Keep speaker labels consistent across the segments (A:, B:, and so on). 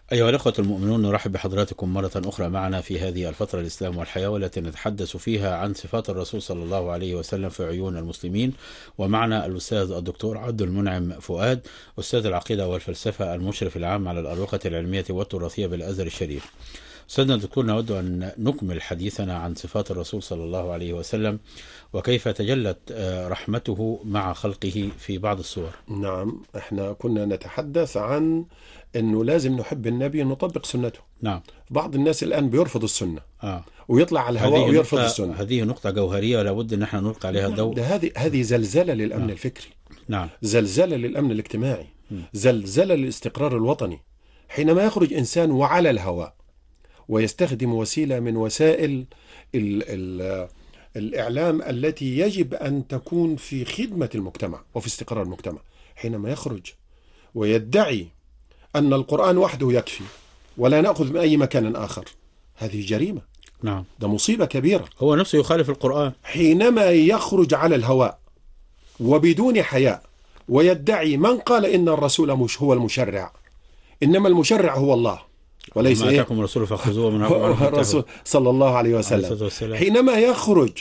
A: أيها الأخوة المؤمنون، نرحب بحضراتكم مرة أخرى معنا في هذه الفترة الإسلام والحياة، والتي نتحدث فيها عن صفات الرسول صلى الله عليه وسلم في عيون المسلمين. ومعنا الأستاذ الدكتور عبد المنعم فؤاد، أستاذ العقيدة والفلسفة، المشرف العام على الأروقة العلمية والتراثية بالأزهر الشريف. أستاذنا الدكتور، نود أن نكمل حديثنا عن صفات الرسول صلى الله عليه وسلم، وكيف تجلت رحمته مع خلقه في بعض الصور.
B: نعم، احنا كنا نتحدث عن انه لازم نحب النبي نطبق سنته.
A: نعم.
B: بعض الناس الان بيرفض السنة
A: آه.
B: ويطلع على الهواء ويرفض السنة.
A: هذه نقطة جوهرية ولا بد ان احنا نلقي عليها الضوء.
B: ده هذه زلزلة للامن الفكري.
A: نعم.
B: زلزلة للامن الاجتماعي. زلزلة للاستقرار الوطني. حينما يخرج انسان وعلى الهواء ويستخدم وسيلة من وسائل ال ال الإعلام التي يجب أن تكون في خدمة المجتمع وفي استقرار المجتمع، حينما يخرج ويدعي أن القرآن وحده يكفي ولا نأخذ من أي مكان آخر، هذه جريمة.
A: نعم.
B: ده مصيبة كبيرة.
A: هو نفسه يخالف القرآن.
B: حينما يخرج على الهواء وبدون حياء ويدعي من قال إن الرسول مش هو المشرع، إنما المشرع هو الله وليس
A: ما أتاكم الرسول فخذوه من
B: الرسول صلى الله عليه وسلم. حينما يخرج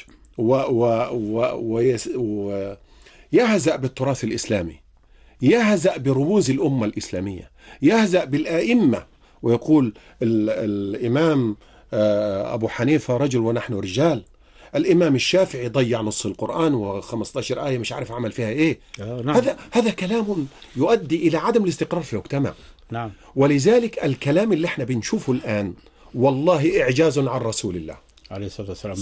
B: ويهزأ بالتراث الإسلامي، يهزأ برموز الأمة الإسلامية، يهزأ بالآئمة، ويقول الإمام أبو حنيفة رجل ونحن رجال، الإمام الشافعي ضيع نص القرآن و15 آية مش عارف عمل فيها إيه.
A: نعم.
B: هذا كلام يؤدي إلى عدم الاستقرار في المجتمع.
A: نعم.
B: ولذلك الكلام اللي احنا بنشوفه الآن والله إعجاز عن رسول الله
A: عليه الصلاة والسلام.